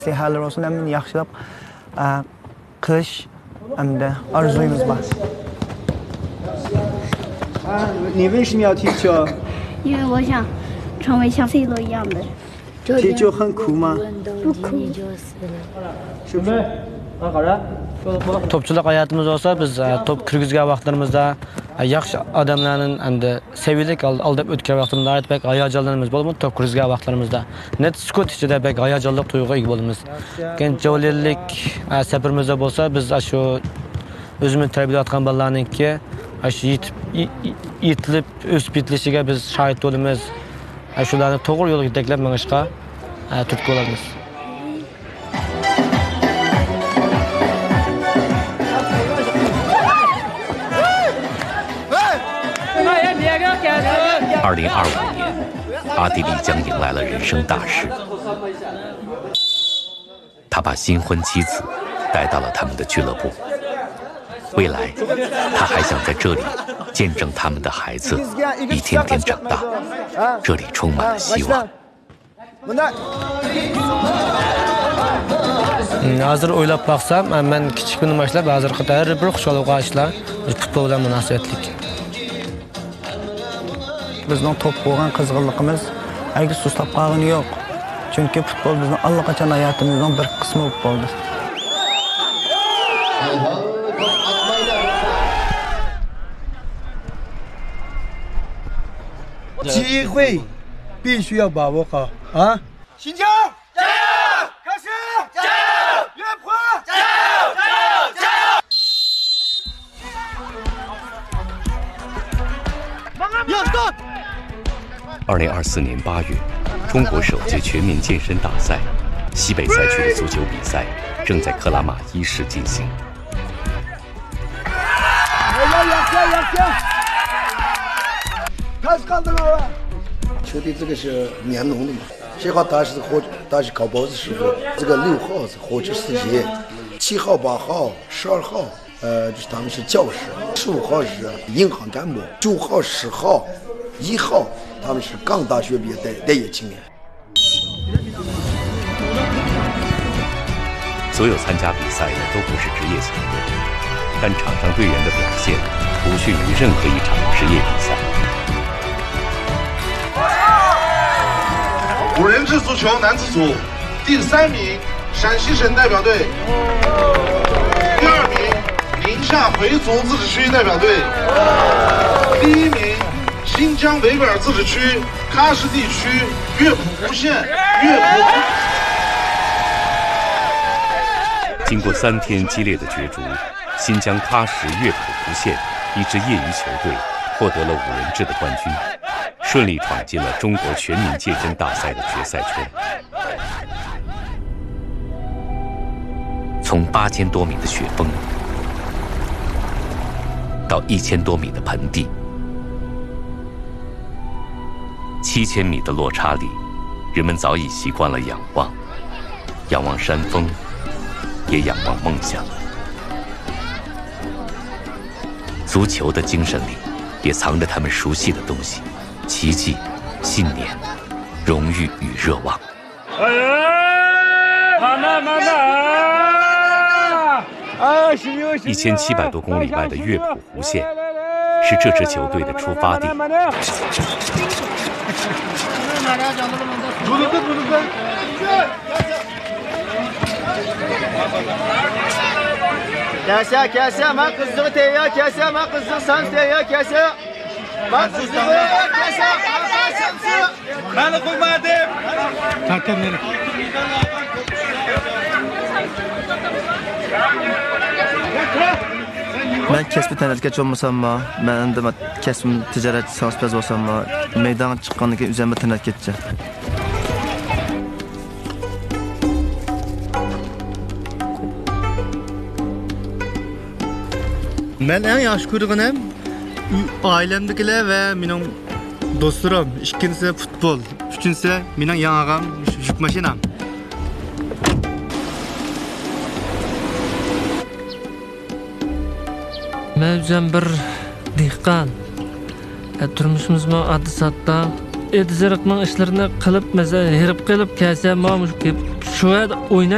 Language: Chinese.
Sehalar olsun, hem yaxshilab qish hamda orzuyimiz bor. 你为什么要踢球？ 因为我想成为像 C 罗一样的人。 踢球很苦吗？ 不苦。 是不是？好人。 Topçuluk hayatımız olsa biz top kirgizgan vaqtlarimizda yaxshi odamlarning hamda sevilik aldab o'tgan vaqtimizda pek hayajonlarimiz bo'lib, top kirgizgan vaqtlarimizda net sukut ichida pek hayajonli tuyg'uga ega bo'lamiz. Keyin javoylik safarimizda bo'lsa biz shu o'zimiz tarbiyalayotgan bolalarningki shu yetilib o'sib yetilishiga biz shohid bo'lamiz. Shularni to'g'ri yo'lga yetaklab mangishga turtki bo'lamiz. 2025年，阿地利将迎来了人生大事。他把新婚妻子带到了他们的俱乐部，未来他还想在这里见证他们的孩子一天天长大。这里充满了希望。 Hozir o'ylab baqsam, men kichikligimdan boshlab hozirgi har bir xushxabar ishlar futbol bilan munosabatlik. Bizning top bo'lgan qizg'inligimiz aygi sustab qolgani yo'q. Chunki futbol bizning allaqachon hayotimizning bir qismi bo'lib qoldi. 机会必须要把握好啊！新疆加油！开始加油！岳坡加油！加油！加油！2024年8月，中国首届全民健身大赛西北赛区的足球比赛正在克拉玛依市进行。 开始看这个。球队这个是年农的嘛，7号他是搞包子师傅，这个6号是火车司机，7号、8号、12号，就是他们是教师，15号是银行干部，9号、10号、1号他们是刚大学毕业待业青年。 所有参加比赛的都不是职业球队，但场上队员的表现不逊于任何一场职业比赛。 5人制足球男子组第3名，陕西省代表队；第2名，宁夏回族自治区代表队；第1名，新疆维吾尔自治区喀什地区乐谱湖县乐谱。 经过3天激烈的角逐，新疆喀什乐谱湖县一支业余球队获得了5人制的冠军。 顺利闯进了中国全民健身大赛的决赛圈。从8000多米的雪峰到1000多米的盆地，7000米的落差里，人们早已习惯了仰望，仰望山峰，也仰望梦想。足球的精神里，也藏着他们熟悉的东西。 奇迹、信念、荣誉与热望。1700多公里外的乐谱湖县，是这支球队的出发地。 Ben kesbi tanıdık olmasamma, ben de kesbim ticaret sanatçısı olsamma, meydana çıkanlık üzerime tanıdık geçeceğim. Ben en yaş kurduğum ailemdekiler ve benim dostlarım. İkincisi futbol, üçüncüsü benim yanağım yük maşinam. Ben özüm bir dehqon. Turmushimizni addi satda ediziriqning ishlarini qilib, maza herib qilib, kelsa, shu yerda o'ynay